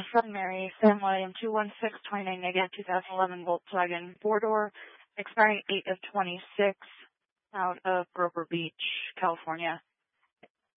Fred Mary, Sam William, 21629 negative 2011 Volkswagen four-door, expiring 8 of 26, out of Grover Beach, California.